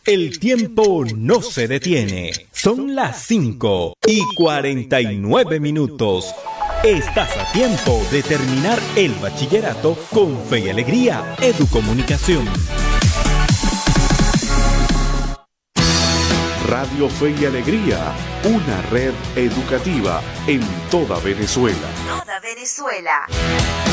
El tiempo no se detiene. Son las 5:49. Estás a tiempo de terminar el bachillerato con Fe y Alegría Educomunicación. Radio Fe y Alegría, una red educativa en toda Venezuela. Toda Venezuela.